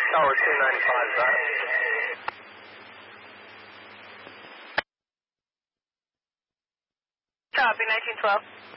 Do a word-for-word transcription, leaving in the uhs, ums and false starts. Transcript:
Tower two ninety-five, got it. Copy, nineteen twelve.